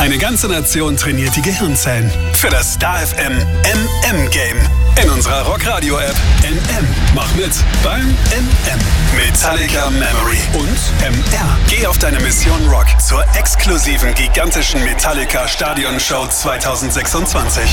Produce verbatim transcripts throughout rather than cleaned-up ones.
Eine ganze Nation trainiert die Gehirnzellen für das Star F M M M Game. In unserer Rockradio-App M M. Mach mit beim M M. Metallica Memory und M R. Geh auf deine Mission Rock zur exklusiven gigantischen Metallica Stadionshow zwanzig sechsundzwanzig.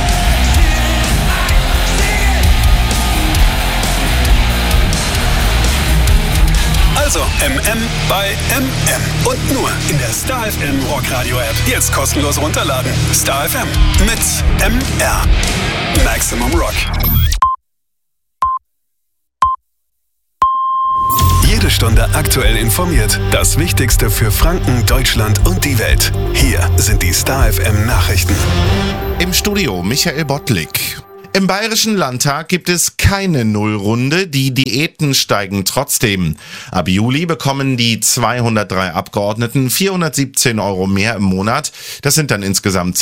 Also M M bei M M. Und nur in der Star F M Rockradio App. Jetzt kostenlos runterladen. Star F M mit M R. Maximum Rock. Jede Stunde aktuell informiert. Das Wichtigste für Franken, Deutschland und die Welt. Hier sind die Star F M Nachrichten. Im Studio Michael Bottlik. Im Bayerischen Landtag gibt es keine Nullrunde, die Diäten steigen trotzdem. Ab Juli bekommen die zweihundertdrei Abgeordneten vierhundertsiebzehn Euro mehr im Monat. Das sind dann insgesamt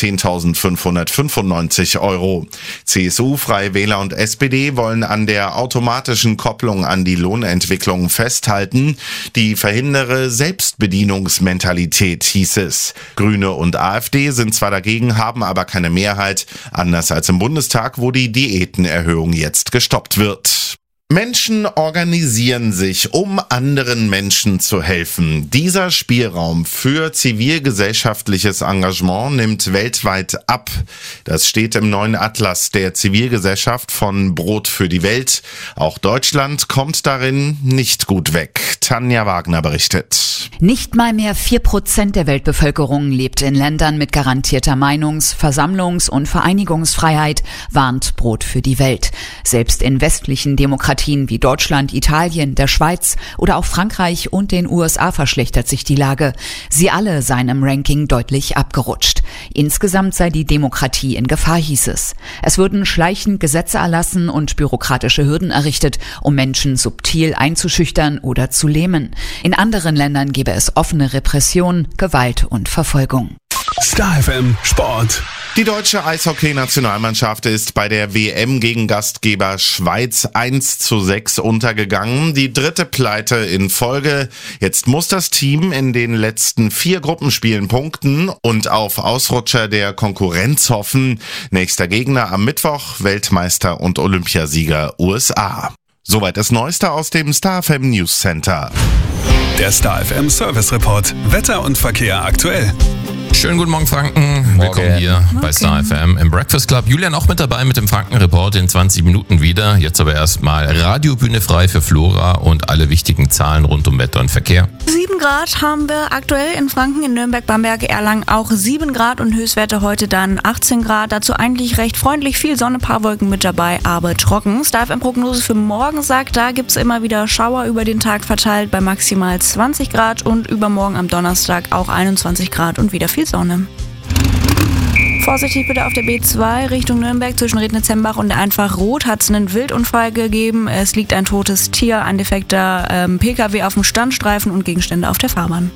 zehntausendfünfhundertfünfundneunzig Euro. C S U, Freie Wähler und S P D wollen an der automatischen Kopplung an die Lohnentwicklung festhalten. Die verhindere Selbstbedienungsmentalität, hieß es. Grüne und AfD sind zwar dagegen, haben aber keine Mehrheit, anders als im Bundestag, wo die die Diätenerhöhung jetzt gestoppt wird. Menschen organisieren sich, um anderen Menschen zu helfen. Dieser Spielraum für zivilgesellschaftliches Engagement nimmt weltweit ab. Das steht im neuen Atlas der Zivilgesellschaft von Brot für die Welt. Auch Deutschland kommt darin nicht gut weg. Tanja Wagner berichtet. Nicht mal mehr vier Prozent der Weltbevölkerung lebt in Ländern mit garantierter Meinungs-, Versammlungs- und Vereinigungsfreiheit, warnt Brot für die Welt. Selbst in westlichen Demokratien wie Deutschland, Italien, der Schweiz oder auch Frankreich und den U S A verschlechtert sich die Lage. Sie alle seien im Ranking deutlich abgerutscht. Insgesamt sei die Demokratie in Gefahr, hieß es. Es würden schleichend Gesetze erlassen und bürokratische Hürden errichtet, um Menschen subtil einzuschüchtern oder zu lähmen. In anderen Ländern gäbe es offene Repression, Gewalt und Verfolgung. Star F M Sport. Die deutsche Eishockey-Nationalmannschaft ist bei der W M gegen Gastgeber Schweiz eins zu sechs untergegangen. Die dritte Pleite in Folge. Jetzt muss das Team in den letzten vier Gruppenspielen punkten und auf Ausrutscher der Konkurrenz hoffen. Nächster Gegner am Mittwoch, Weltmeister und Olympiasieger U S A. Soweit das Neueste aus dem Star F M News Center. Der Star F M Service Report. Wetter und Verkehr aktuell. Schönen guten Morgen, Franken. Morgen. Willkommen hier Morgen. bei Star F M im Breakfast Club. Julian auch mit dabei mit dem Franken-Report in zwanzig Minuten wieder. Jetzt aber erstmal Radiobühne frei für Flora und alle wichtigen Zahlen rund um Wetter und Verkehr. sieben Grad haben wir aktuell in Franken, in Nürnberg, Bamberg, Erlangen auch sieben Grad und Höchstwerte heute dann achtzehn Grad. Dazu eigentlich recht freundlich, viel Sonne, paar Wolken mit dabei, aber trocken. Star F M-Prognose für morgen sagt, da gibt's immer wieder Schauer über den Tag verteilt bei maximal zwanzig Grad und übermorgen am Donnerstag auch einundzwanzig Grad und wieder viel Sonne. Vorsichtig bitte auf der B zwei Richtung Nürnberg zwischen Rednitz-Hembach und der Einfach Rot hat es einen Wildunfall gegeben. Es liegt ein totes Tier, ein defekter ähm, P K W auf dem Standstreifen und Gegenstände auf der Fahrbahn.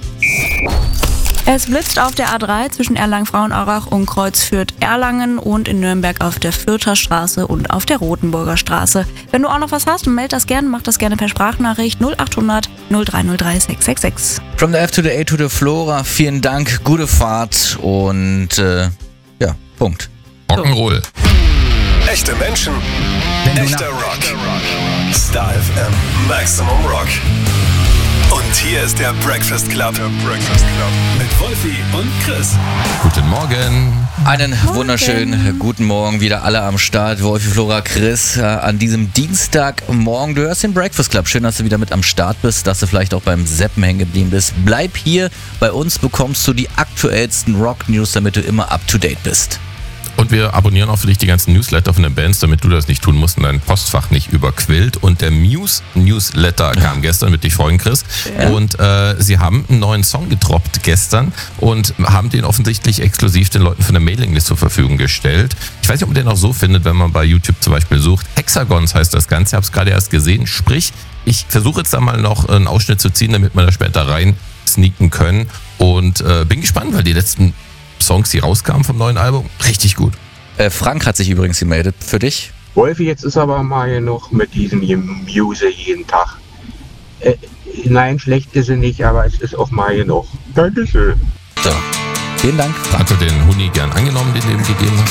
Es blitzt auf der A drei zwischen Erlangen-Frauenaurach und Kreuz Fürth-Erlangen und in Nürnberg auf der Fürther Straße und auf der Rotenburger Straße. Wenn du auch noch was hast, meld das gerne, mach das gerne per Sprachnachricht null acht hundert null drei null drei sechs sechs sechs. From the F to the A to the Flora, vielen Dank, gute Fahrt und äh, ja, Punkt. Rock'n'Roll. Echte Menschen, echter Rock. Star F M Maximum Rock. Und hier ist der Breakfast Club. Der Breakfast Club. Mit Wolfi und Chris. Guten Morgen. Einen wunderschönen guten Morgen, wieder alle am Start. Wolfi, Flora, Chris, äh, an diesem Dienstagmorgen. Du hörst den Breakfast Club. Schön, dass du wieder mit am Start bist, dass du vielleicht auch beim Seppen hängen geblieben bist. Bleib hier, bei uns bekommst du die aktuellsten Rock-News, damit du immer up-to-date bist. Und wir abonnieren auch für dich die ganzen Newsletter von den Bands, damit du das nicht tun musst und dein Postfach nicht überquillt. Und der Muse-Newsletter kam gestern, mit dich freuen, Chris. Ja. Und äh, sie haben einen neuen Song getroppt gestern und haben den offensichtlich exklusiv den Leuten von der Mailinglist zur Verfügung gestellt. Ich weiß nicht, ob man den auch so findet, wenn man bei YouTube zum Beispiel sucht. Hexagons heißt das Ganze, ich habe es gerade erst gesehen. Sprich, ich versuche jetzt da mal noch einen Ausschnitt zu ziehen, damit wir da später rein sneaken können. Und äh, bin gespannt, weil die letzten Songs, die rauskamen vom neuen Album, richtig gut. Äh, Frank hat sich übrigens gemeldet für dich. Wolfi, jetzt ist aber mal noch mit diesem Muse jeden Tag. Äh, nein, schlecht ist sie nicht, aber es ist auch mal genug. Dankeschön. So. Vielen Dank. Hat er den Huni gern angenommen, den du ihm gegeben hast?